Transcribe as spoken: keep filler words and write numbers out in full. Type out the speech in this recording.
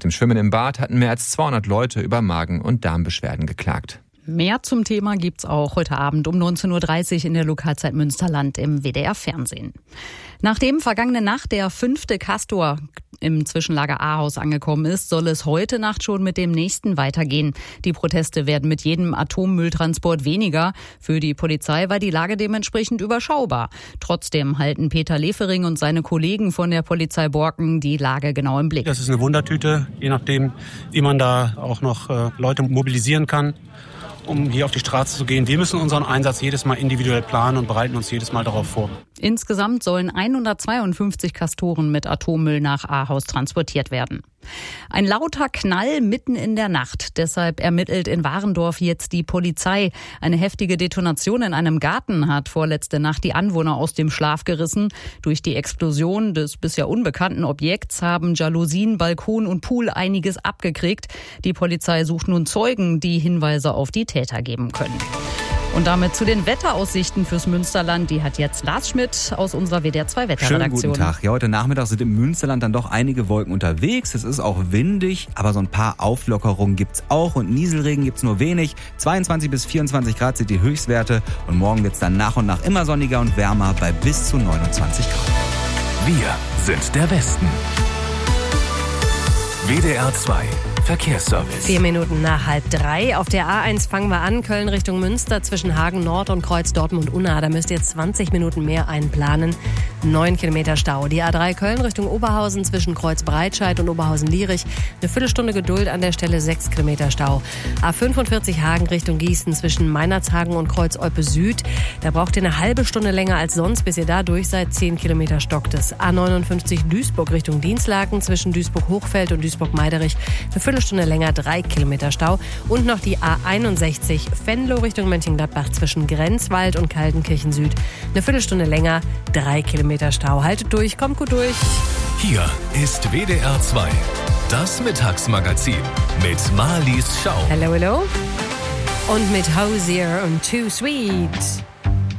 dem Schwimmen im Bad hatten mehr als zweihundert Leute über Magen- und Darmbeschwerden geklagt. Mehr zum Thema gibt's auch heute Abend um neunzehn Uhr dreißig in der Lokalzeit Münsterland im W D R-Fernsehen. Nachdem vergangene Nacht der fünfte Castor im Zwischenlager Ahaus angekommen ist, soll es heute Nacht schon mit dem nächsten weitergehen. Die Proteste werden mit jedem Atommülltransport weniger. Für die Polizei war die Lage dementsprechend überschaubar. Trotzdem halten Peter Lefering und seine Kollegen von der Polizei Borken die Lage genau im Blick. Das ist eine Wundertüte, je nachdem, wie man da auch noch äh, Leute mobilisieren kann, um hier auf die Straße zu gehen. Wir müssen unseren Einsatz jedes Mal individuell planen und bereiten uns jedes Mal darauf vor. Insgesamt sollen hundertzweiundfünfzig Castoren mit Atommüll nach Ahaus transportiert werden. Ein lauter Knall mitten in der Nacht. Deshalb ermittelt in Warendorf jetzt die Polizei. Eine heftige Detonation in einem Garten hat vorletzte Nacht die Anwohner aus dem Schlaf gerissen. Durch die Explosion des bisher unbekannten Objekts haben Jalousien, Balkon und Pool einiges abgekriegt. Die Polizei sucht nun Zeugen, die Hinweise auf die Täter geben können. Und damit zu den Wetteraussichten fürs Münsterland. Die hat jetzt Lars Schmidt aus unserer W D R zwei Wetterredaktion. Schönen guten Tag. Ja, heute Nachmittag sind im Münsterland dann doch einige Wolken unterwegs. Es ist auch windig, aber so ein paar Auflockerungen gibt's auch. Und Nieselregen gibt's nur wenig. zweiundzwanzig bis vierundzwanzig Grad sind die Höchstwerte. Und morgen wird's dann nach und nach immer sonniger und wärmer bei bis zu neunundzwanzig Grad. Wir sind der Westen. W D R zwei Verkehrsservice. Vier Minuten nach halb drei. Auf der A eins fangen wir an, Köln Richtung Münster zwischen Hagen Nord und Kreuz Dortmund-Unna. Da müsst ihr zwanzig Minuten mehr einplanen. Neun Kilometer Stau. Die A drei Köln Richtung Oberhausen zwischen Kreuz Breitscheid und Oberhausen-Lierich. Eine Viertelstunde Geduld an der Stelle, sechs Kilometer Stau. A fünfundvierzig Hagen Richtung Gießen zwischen Meinerzhagen und Kreuz Olpe Süd. Da braucht ihr eine halbe Stunde länger als sonst, bis ihr da durch seid. Zehn Kilometer stockt es. A neunundfünfzig Duisburg Richtung Dienstlaken zwischen Duisburg-Hochfeld und Duisburg-Meiderich. Eine Viertelstunde länger, drei Kilometer Stau. Und noch die A einundsechzig Venlo Richtung Mönchengladbach zwischen Grenzwald und Kaltenkirchen Süd. Eine Viertelstunde länger, drei Kilometer Stau. Haltet durch, kommt gut durch. Hier ist W D R zwei, das Mittagsmagazin mit Marlies Schau. Hallo, hallo. Und mit Hosier und Too Sweet.